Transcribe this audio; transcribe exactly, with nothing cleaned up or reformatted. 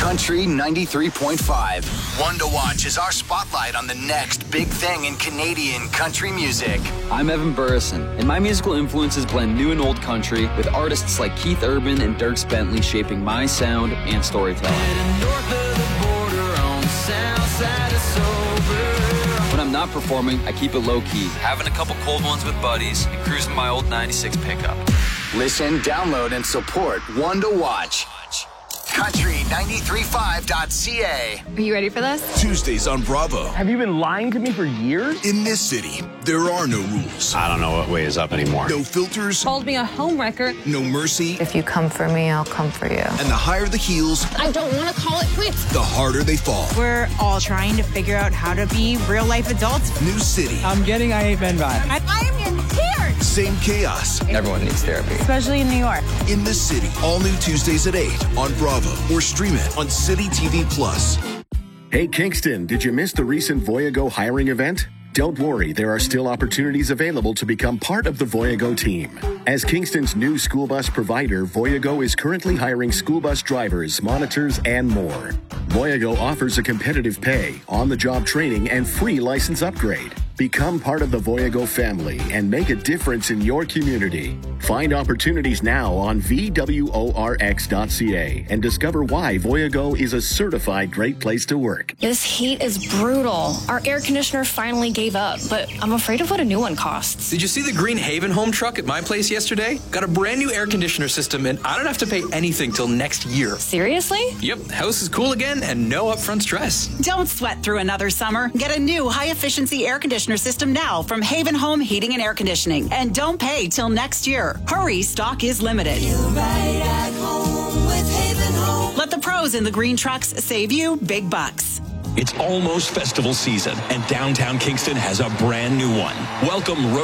Country ninety-three point five. One to Watch is our spotlight on the next big thing in Canadian country music. I'm Evan Burrison, and my musical influences blend new and old country with artists like Keith Urban and Dierks Bentley shaping my sound and storytelling. When I'm not performing, I keep it low-key, having a couple cold ones with buddies and cruising my old ninety-six pickup. Listen, download, and support One to Watch. country nine three five dot c a. Are you ready for this? Tuesdays on Bravo. Have you been lying to me for years? In this city, there are no rules. I don't know what way is up anymore. No filters. Called me a homewrecker. No mercy. If you come for me, I'll come for you. And the higher the heels, I don't want to call it quits. the harder they fall. We're all trying to figure out how to be real-life adults. New city. I'm getting I Hate Men vibes. I, I am in tears. Same chaos. Everyone needs therapy. Especially in New York. In this city. All new Tuesdays at eight on Bravo. Or stream it on City T V Plus. Hey, Kingston, did you miss the recent Voyago hiring event? Don't worry, there are still opportunities available to become part of the Voyago team. As Kingston's new school bus provider, Voyago is currently hiring school bus drivers, monitors, and more. Voyago offers a competitive pay, on-the-job training, and free license upgrade. Become part of the Voyago family and make a difference in your community. Find opportunities now on v w o r x dot c a and discover why Voyago is a certified great place to work. This heat is brutal. Our air conditioner finally gave up, but I'm afraid of what a new one costs. Did you see the Green Haven home truck at my place yesterday? Got a brand new air conditioner system, and I don't have to pay anything till next year. Seriously? Yep, house is cool again and no upfront stress. Don't sweat through another summer. Get a new high-efficiency air conditioner system now from Haven Home Heating and Air Conditioning. And don't pay till next year. Hurry, stock is limited. Right at home with Haven Home. Let the pros in the green trucks save you big bucks. It's almost festival season, and downtown Kingston has a brand new one. Welcome